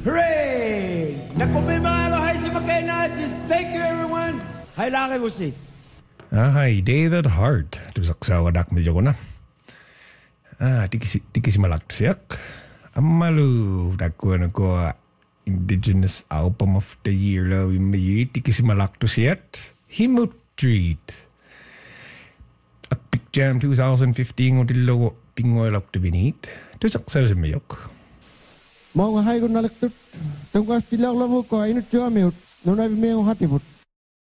Hooray! Nakupimaalo hay si Makenajis. Thank you, everyone. Hay laki mo si. Hi, David Hart. Tusaksawadak medyo ko na. Tikisi malaktusiak. Amalu dakuan ko Indigenous Album of the Year lo yung tikisi malaktusiat. Himut Treat. Akpik Jam 2015 odillo pingoilok to binit. Tusaksaw sa mayok. Mga hay ko nalaktut. Tungkas pilang lamo ko inut jamiut. Nunay may hatibut.